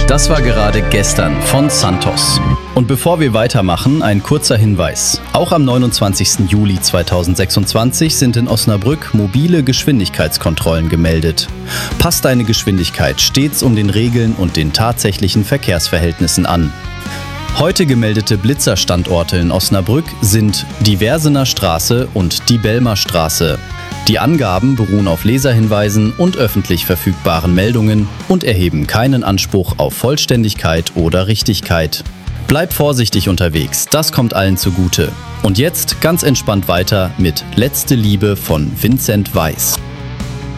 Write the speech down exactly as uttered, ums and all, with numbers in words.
Das war gerade gestern von Santos. Und bevor wir weitermachen, ein kurzer Hinweis. Auch am neunundzwanzigsten Juli zweitausendsechsundzwanzig sind in Osnabrück mobile Geschwindigkeitskontrollen gemeldet. Passt deine Geschwindigkeit stets um den Regeln und den tatsächlichen Verkehrsverhältnissen an. Heute gemeldete Blitzerstandorte in Osnabrück sind die Versener Straße und die Belmer Straße. Die Angaben beruhen auf Leserhinweisen und öffentlich verfügbaren Meldungen und erheben keinen Anspruch auf Vollständigkeit oder Richtigkeit. Bleib vorsichtig unterwegs, das kommt allen zugute. Und jetzt ganz entspannt weiter mit Letzte Liebe von Vincent Weiss.